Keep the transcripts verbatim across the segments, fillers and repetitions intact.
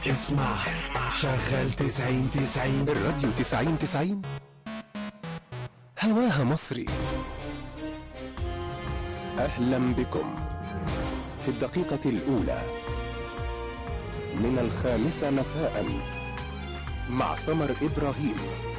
اسمع شغل تسعين تسعين الراديو تسعين تسعين هواها مصري. أهلا بكم في الدقيقة الأولى من الخامسة مساء مع سمر إبراهيم.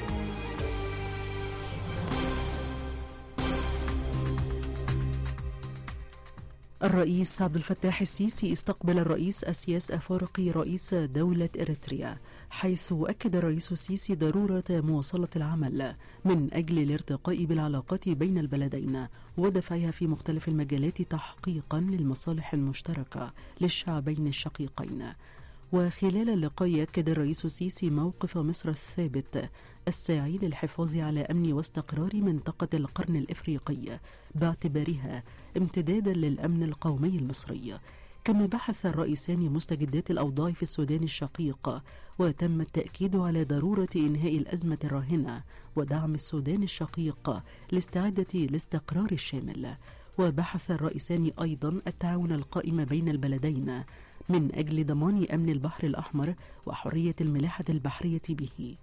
الرئيس عبد الفتاح السيسي استقبل الرئيس أسياس أفورقي رئيس دولة إريتريا، حيث أكد الرئيس السيسي ضرورة مواصلة العمل من أجل الارتقاء بالعلاقات بين البلدين ودفعها في مختلف المجالات تحقيقا للمصالح المشتركة للشعبين الشقيقين. وخلال اللقاء أكد الرئيس السيسي موقف مصر الثابت الساعي للحفاظ على أمن واستقرار منطقة القرن الإفريقي باعتبارها امتدادا للأمن القومي المصري. كما بحث الرئيسان مستجدات الأوضاع في السودان الشقيق، وتم التأكيد على ضرورة إنهاء الأزمة الراهنة ودعم السودان الشقيق لاستعادة الاستقرار الشامل. وبحث الرئيسان أيضا التعاون القائم بين البلدين من أجل ضمان أمن البحر الأحمر وحرية الملاحة البحرية به.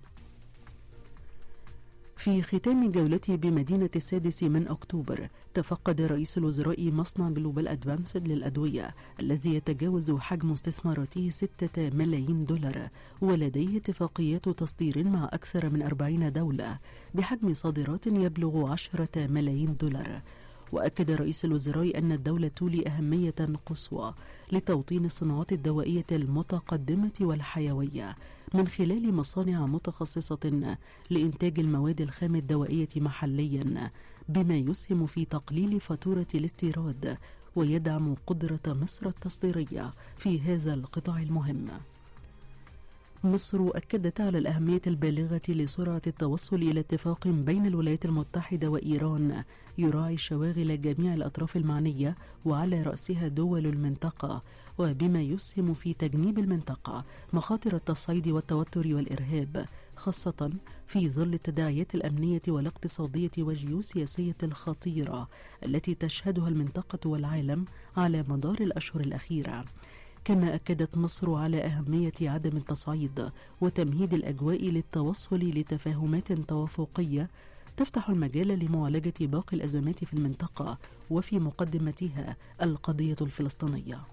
في ختام جولته بمدينة السادس من أكتوبر، تفقد رئيس الوزراء مصنع جلوبال أدفانسد للأدوية الذي يتجاوز حجم استثماراته ستة ملايين دولار، ولديه اتفاقيات تصدير مع أكثر من أربعين دولة بحجم صادرات يبلغ عشرة ملايين دولار. وأكد رئيس الوزراء أن الدولة تولي أهمية قصوى لتوطين الصناعات الدوائية المتقدمة والحيوية من خلال مصانع متخصصة لإنتاج المواد الخام الدوائية محليا، بما يسهم في تقليل فاتورة الاستيراد ويدعم قدرة مصر التصديرية في هذا القطاع المهم. مصر أكدت على الأهمية البالغة لسرعة التوصل إلى اتفاق بين الولايات المتحدة وإيران يراعي شواغل جميع الأطراف المعنية وعلى رأسها دول المنطقة، وبما يسهم في تجنيب المنطقة مخاطر التصعيد والتوتر والإرهاب، خاصة في ظل التداعيات الأمنية والاقتصادية والجيوسياسية الخطيرة التي تشهدها المنطقة والعالم على مدار الأشهر الأخيرة. كما أكدت مصر على أهمية عدم التصعيد وتمهيد الأجواء للتوصل لتفاهمات توافقية تفتح المجال لمعالجة باقي الأزمات في المنطقة وفي مقدمتها القضية الفلسطينية.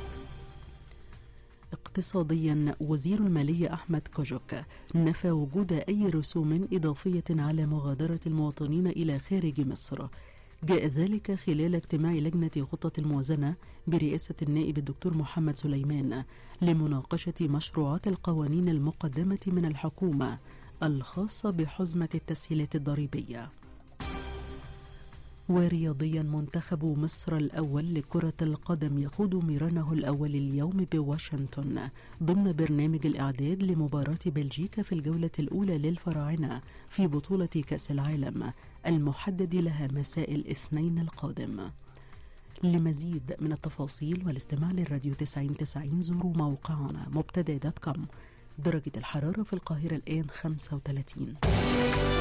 اقتصاديا، وزير المالية أحمد كوجوك نفى وجود أي رسوم إضافية على مغادرة المواطنين إلى خارج مصر. جاء ذلك خلال اجتماع لجنة خطة الموازنة برئاسة النائب الدكتور محمد سليمان لمناقشة مشروعات القوانين المقدمة من الحكومة الخاصة بحزمة التسهيلات الضريبية. ورياضيا، منتخب مصر الأول لكرة القدم يخوض ميرانه الأول اليوم بواشنطن ضمن برنامج الإعداد لمباراة بلجيكا في الجولة الأولى للفراعنة في بطولة كأس العالم المحدد لها مساء الاثنين القادم. لمزيد من التفاصيل والاستماع للراديو تسعين تسعين زوروا موقعنا مبتدأ دوت كوم. درجة الحرارة في القاهرة الآن خمسة وثلاثين.